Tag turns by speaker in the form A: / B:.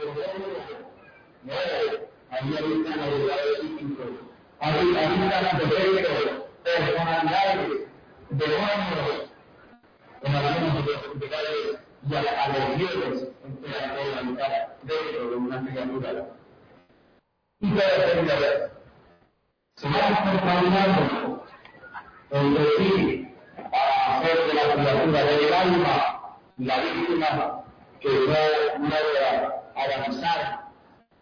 A: había visto la realidad de Cristo. Había defectos, personalidades, demonios, en algunos de los hospitales y a los dioses en toda la mitad dentro de una criatura. Y todo depende de eso. Se van contaminando entre sí a hacer de la criatura del alma la víctima que no logra avanzar